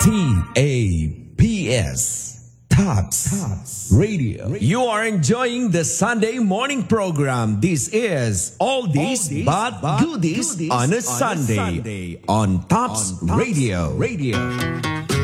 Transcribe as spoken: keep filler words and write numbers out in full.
T A P S. Tops Radio. You are enjoying the Sunday morning program. This is All This But Goodies on a Sunday on Tops Radio. Radio.